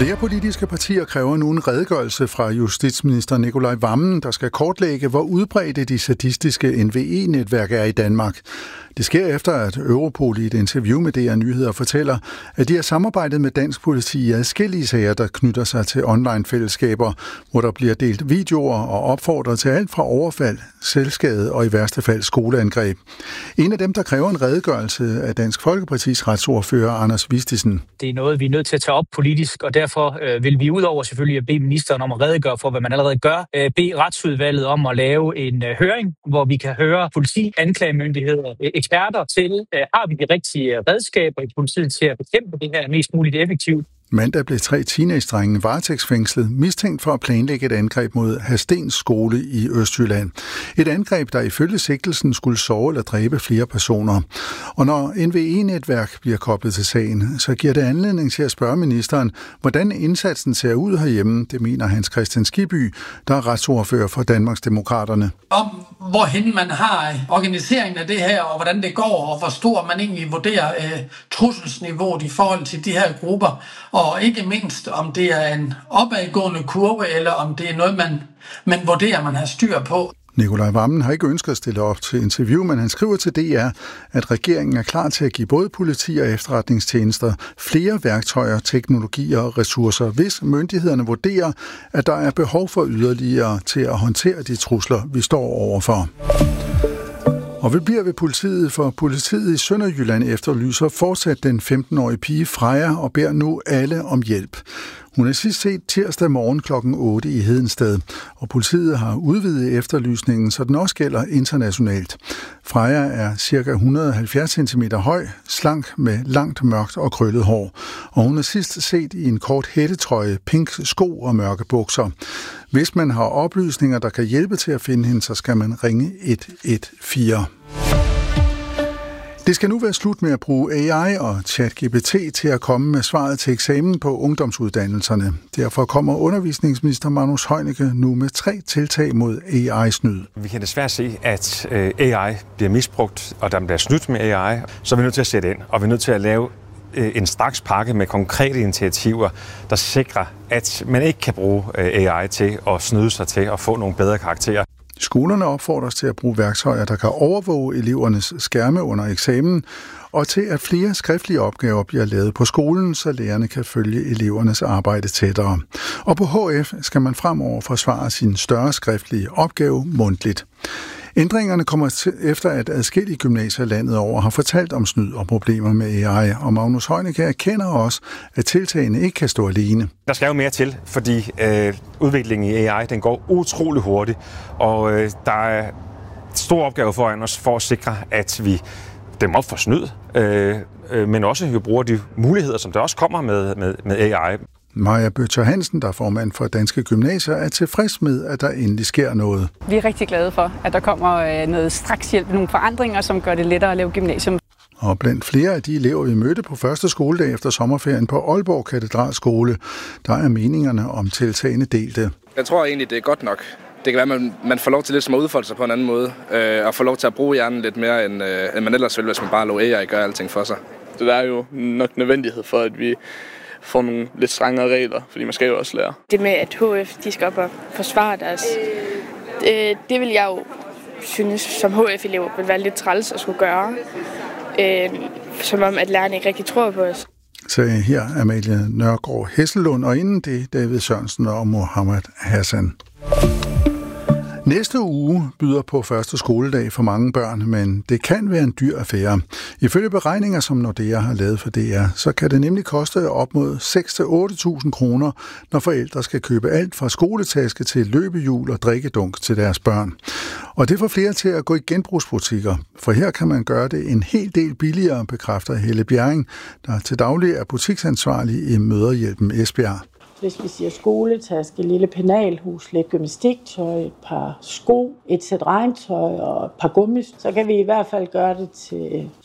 Flere politiske partier kræver nu en redegørelse fra justitsminister Nicolai Wammen, der skal kortlægge, hvor udbredte de sadistiske NVE-netværk er i Danmark. Det sker efter, at Europol i et interview med DR Nyheder fortæller, at de har samarbejdet med dansk politi i adskillige sager, der knytter sig til online-fællesskaber, hvor der bliver delt videoer og opfordret til alt fra overfald, selvskade og i værste fald skoleangreb. En af dem, der kræver en redegørelse, er Dansk Folkepartis retsordfører Anders Vistisen. Det er noget, vi er nødt til at tage op politisk, og derfor vil vi udover selvfølgelig at bede ministeren om at redegøre for, hvad man allerede gør, bede retsudvalget om at lave en høring, hvor vi kan høre politi, anklagemyndigheder, eksperter til, har vi de rigtige redskaber i politiet til at bekæmpe det her mest muligt effektivt. Mandag blev 3 teenage-drenge varetægtsfængslet, mistænkt for at planlægge et angreb mod Hadstens skole i Østjylland. Et angreb, der ifølge sigtelsen skulle såre eller dræbe flere personer. Og når NVE-netværk bliver koblet til sagen, så giver det anledning til at spørge ministeren, hvordan indsatsen ser ud herhjemme, det mener Hans Kristian Skibby, der er retsordfører for Danmarksdemokraterne. Om hvorhen man har organiseringen af det her, og hvordan det går, og hvor stor man egentlig vurderer trusselsniveauet i forhold til de her grupper. Og ikke mindst, om det er en opadgående kurve, eller om det er noget, man vurderer, man har styr på. Nicolai Wammen har ikke ønsket at stille op til interview, men han skriver til DR, at regeringen er klar til at give både politi og efterretningstjenester flere værktøjer, teknologier og ressourcer, hvis myndighederne vurderer, at der er behov for yderligere til at håndtere de trusler, vi står overfor. Og vi bliver ved politiet, for politiet i Sønderjylland efterlyser fortsat den 15-årige pige Freja og beder nu alle om hjælp. Hun er sidst set tirsdag morgen kl. 8 i Hedensted, og politiet har udvidet efterlysningen, så den også gælder internationalt. Freja er ca. 170 cm høj, slank med langt mørkt og krøllet hår, og hun er sidst set i en kort hættetrøje, pink sko og mørke bukser. Hvis man har oplysninger, der kan hjælpe til at finde hende, så skal man ringe 114. Det skal nu være slut med at bruge AI og ChatGPT til at komme med svaret til eksamen på ungdomsuddannelserne. Derfor kommer undervisningsminister Magnus Heunicke nu med 3 tiltag mod AI-snyd. Vi kan desværre se, at AI bliver misbrugt, og der bliver snydt med AI. Så er vi nødt til at sætte ind, og vi er nødt til at lave en straks pakke med konkrete initiativer, der sikrer, at man ikke kan bruge AI til at snyde sig til at få nogle bedre karakterer. Skolerne opfordres til at bruge værktøjer, der kan overvåge elevernes skærme under eksamen, og til at flere skriftlige opgaver bliver lavet på skolen, så lærerne kan følge elevernes arbejde tættere. Og på HF skal man fremover forsvare sin større skriftlige opgave mundtligt. Ændringerne kommer efter, at adskillige gymnasier landet over har fortalt om snyd og problemer med AI, og Magnus Heunicke erkender også, at tiltagene ikke kan stå alene. Der skal jo mere til, fordi udviklingen i AI den går utrolig hurtigt, og der er stor opgave foran os for at sikre, at vi dem op for snyd, men også at vi bruger de muligheder, som der også kommer med AI. Maja Bøtter Hansen, der er formand for Danske Gymnasier, er tilfreds med, at der endelig sker noget. Vi er rigtig glade for, at der kommer noget strakshjælp, nogle forandringer, som gør det lettere at lave gymnasium. Og blandt flere af de elever, vi mødte på første skoledag efter sommerferien på Aalborg Katedralskole, der er meningerne om tiltagene delte. Jeg tror egentlig, det er godt nok. Det kan være, at man får lov til lidt som at udfolde sig på en anden måde, og får lov til at bruge hjernen lidt mere, end man ellers vil, hvis man bare lå AI gøre alting for sig. Så der er jo nok nødvendighed for, at vi får nogle lidt strengere regler, fordi man skal jo også lære. Det med, at HF de skal op og forsvare deres, det vil jeg jo synes, som HF-elever vil være lidt træls at skulle gøre. Som om, at lærerne ikke rigtig tror på os. Så her er Amalie Nørgaard Hesselund, og inden det David Sørensen og Mohammed Hassan. Næste uge byder på første skoledag for mange børn, men det kan være en dyr affære. Ifølge beregninger, som Nordea har lavet for DR, så kan det nemlig koste op mod 6.000-8.000 kroner, når forældre skal købe alt fra skoletaske til løbehjul og drikkedunk til deres børn. Og det får flere til at gå i genbrugsbutikker, for her kan man gøre det en hel del billigere, bekræfter Helle Bjerring, der til daglig er butiksansvarlig i Mødrehjælpen Esbjerg. Hvis vi siger skoletaske, lille penalhus, lidt gymnastiktøj, et par sko, et sæt regntøj og et par gummis, så kan vi i hvert fald gøre det til